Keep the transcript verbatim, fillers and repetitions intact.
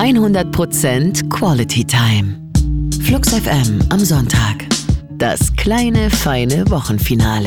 hundert Prozent Quality Time. Flux F M am Sonntag. Das kleine, feine Wochenfinale.